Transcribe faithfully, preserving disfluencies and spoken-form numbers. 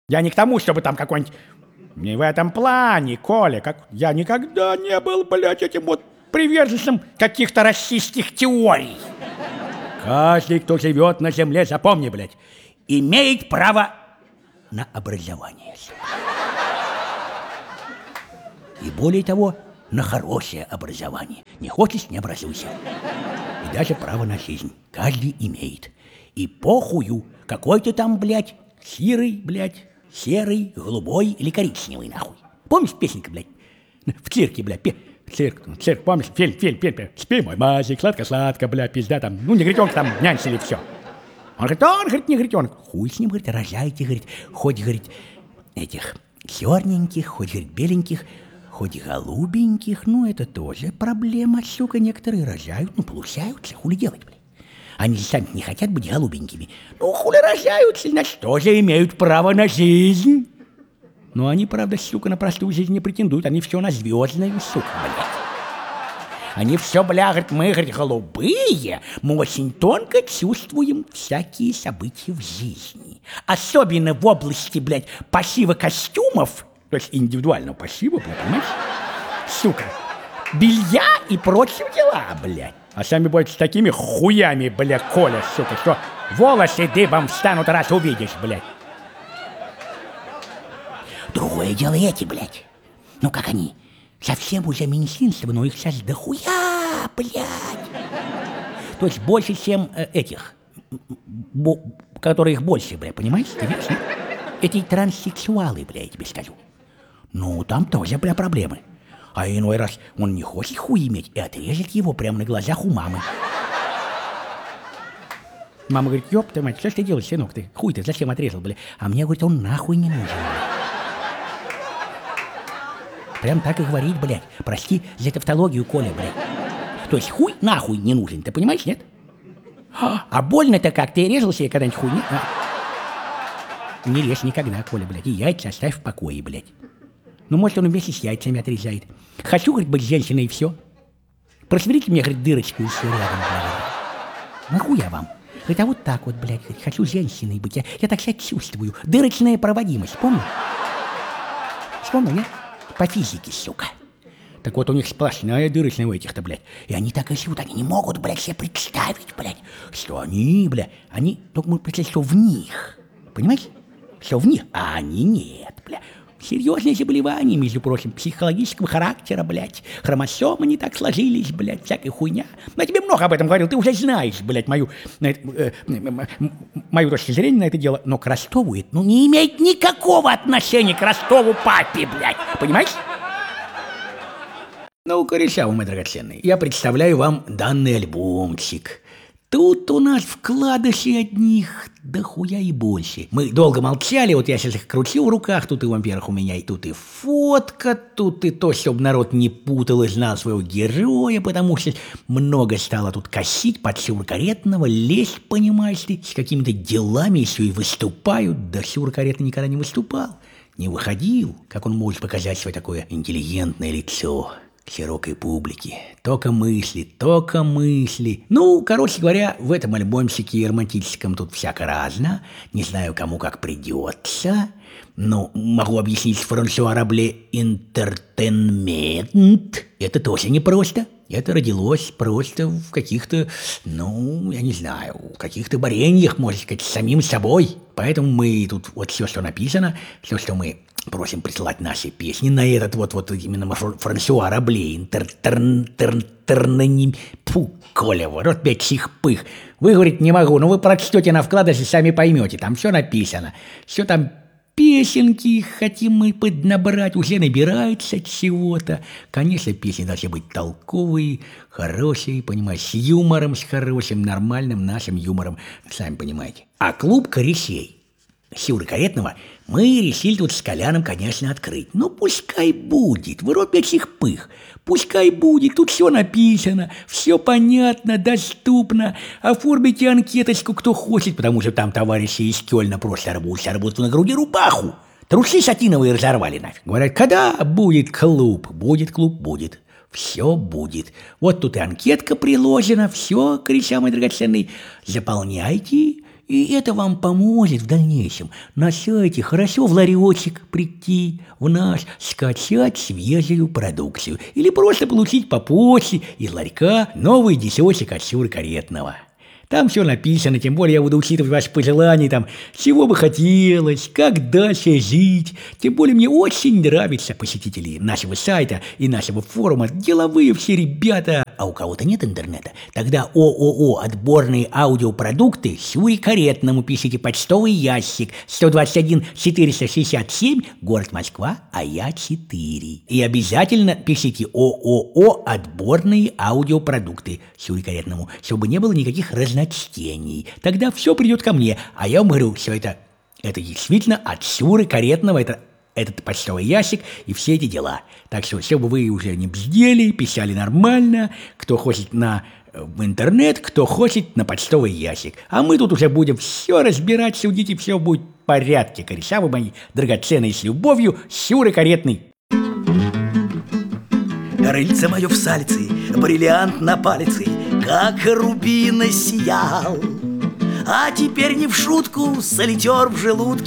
Я не к тому, чтобы там какой-нибудь... Не в этом плане, Коля, как... Я никогда не был, блядь, этим вот приверженцем каких-то расистских теорий. Каждый, кто живет на земле, запомни, блядь, имеет право на образование. И более того, на хорошее образование. Не хочешь, не образуйся. И даже право на жизнь каждый имеет. И похую, какой ты там, блядь, серый, блядь, серый, голубой или коричневый, нахуй. Помнишь песенка, блядь? В цирке, блядь, пе... цирк, цирк, помнишь? Фильм, фильм, фильм, спи, мой мазик, сладко-сладко, блядь, пизда там. Ну, негритенка там нянчили, все. Он говорит, он, говорит, негритенок. Хуй с ним, говорит, рожайте, говорит, хоть, говорит, этих черненьких, хоть, говорит, беленьких, хоть голубеньких, ну, это тоже проблема, сука, некоторые рожают, ну, получаются, хули делать, блядь. Они сами не хотят быть голубенькими. Ну, хули рожаются, значит, тоже имеют право на жизнь. Но они, правда, сука, на простую жизнь не претендуют, они все на звездную, сука, блядь. Они все, бля, говорят, мы, говорят, голубые, мы очень тонко чувствуем всякие события в жизни. Особенно в области, блядь, пошива костюмов, то есть индивидуального пошива, блядь, понимаешь? Сука, белья и прочие дела, блядь. А сами будете с такими хуями, блядь, Коля, сука, что волосы дыбом встанут, раз увидишь, блядь. Другое дело эти, блядь. Ну, как они? Совсем уже меньшинство, но их сейчас дохуя, блядь. То есть больше, чем э, этих, бо, которых больше, блядь, понимаешь? Ты видишь, нет? Эти транссексуалы, блядь, я тебе скажу. Ну, там тоже, бля, проблемы. А иной раз он не хочет хуй иметь и отрежет его прямо на глазах у мамы. Мама говорит, ёб ты мать, что ж ты делаешь, сынок, ты хуй ты зачем отрезал, бля? А мне, говорит, он нахуй не нужен, бля. Прям так и говорить, блядь. Прости за тавтологию, Коля, блядь. То есть хуй нахуй не нужен, ты понимаешь, нет? А больно-то как, ты резал себе когда-нибудь хуй, нет? А? Не режь никогда, Коля, блядь, и яйца оставь в покое, блядь. Ну, может, он вместе с яйцами отрезает. Хочу, говорит, быть женщиной, и все. Просверите мне, говорит, дырочку еще рядом, блядь. Нахуя вам? Говорит, а вот так вот, блядь, говорит, хочу женщиной быть. Я, я так себя чувствую. Дырочная проводимость, помнишь? Вспомнил, нет? По физике, сука. Так вот, у них сплошная дырочная у этих-то, блядь. И они так и живут, они не могут, блядь, себе представить, блядь, что они, блядь, они только могут представить, что в них. Понимаете? Что в них, а они нет, блядь. Серьезные заболевания, между прочим, психологического характера, блядь. Хромосомы не так сложились, блядь, всякая хуйня. Я тебе много об этом говорил, ты уже знаешь, блядь, мою, э, э, мою точку зрения на это дело. Но к Ростову это, ну, не имеет никакого отношения к Ростову папе, блядь. Понимаешь? Ну, корешавы, мои драгоценные, я представляю вам данный альбомчик. Тут у нас вкладыши одних дохуя и больше. Мы долго молчали, вот я сейчас их крутил в руках, тут и вампирах у меня, и тут и фотка, тут и то, чтобы народ не путал и знал своего героя, потому что много стало тут косить под Сюр-Каретного, лезть, понимаешь ли, с какими-то делами еще и выступают. Да Сюр-Каретный никогда не выступал, не выходил. Как он может показать свое такое интеллигентное лицо широкой публике? Только мысли, только мысли. Ну, короче говоря, в этом альбомчике романтическом тут всяко разно. Не знаю, кому как придется. Но могу объяснить Франсуа Рабле «Интертейнмент». Это тоже непросто. Это родилось просто в каких-то, ну, я не знаю, в каких-то борениях, можно сказать, с самим собой. Поэтому мы тут вот все, что написано, все, что мы просим присылать наши песни на этот вот, вот именно Франсуа Рабле «Интертейнмент». Фу, Коля, вот опять чих-пых. Выговорить не могу, но вы прочтете на вкладыше, сами поймете. Там все написано. Все там песенки хотим мы поднабрать, уже набирается чего-то. Конечно, песни должны быть толковые, хорошие, понимаешь, с юмором, с хорошим, нормальным нашим юмором, сами понимаете. А клуб корешей Сюр-Каретного мы решили тут с Коляном, конечно, открыть. Ну, пускай будет, вырубь этих пых. Пускай будет, тут все написано, все понятно, доступно. Оформите анкеточку, кто хочет, потому что там товарищи из Кёльна просто рвут работу на груди рубаху. Трусы сатиновые разорвали нафиг. Говорят, когда будет клуб? Будет клуб, будет. Все будет. Вот тут и анкетка приложена, все, кореша мои драгоценные. Заполняйте И это вам поможет в дальнейшем на сайте хорошо в ларечек прийти, в наш, скачать свежую продукцию или просто получить по почте из ларька новый десяток от Шуры Каретного. Там все написано, тем более я буду учитывать ваши пожелания, там, чего бы хотелось, как дальше жить. Тем более мне очень нравятся посетители нашего сайта и нашего форума, деловые все ребята. А у кого-то нет интернета? Тогда ООО «Отборные аудиопродукты» Шуре Каретному пишите почтовый ящик сто двадцать один четыреста шестьдесят семь, город Москва, а я четыре. И обязательно пишите ООО «Отборные аудиопродукты» Шуре Каретному, чтобы не было никаких разночтений. Тогда все придет ко мне, а я вам говорю, все это, это действительно от Шуры Каретного, это этот почтовый ящик и все эти дела. Так что, чтобы вы уже не бздели, писали нормально, кто хочет на в интернет, кто хочет на почтовый ящик. А мы тут уже будем все разбирать, судить, и все будет в порядке. Кореша вы мои драгоценные, с любовью, Шуры Каретный. Рыльце мое в сальце, бриллиант на палице, как рубин сиял. А теперь не в шутку, солитер в желудке